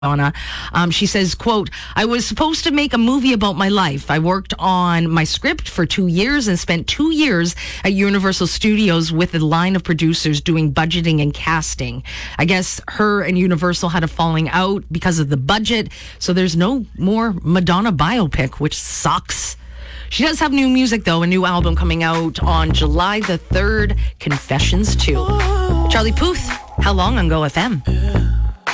Donna. She says, quote, I was supposed to make a movie about my life. I worked on my script for 2 years and spent 2 years at Universal Studios with a line of producers doing budgeting and casting. I guess her and Universal had a falling out because of the budget, so there's no more Madonna biopic, which sucks. She does have new music, though, a new album coming out on July the 3rd, Confessions 2. Charlie Puth, How Long on Go FM?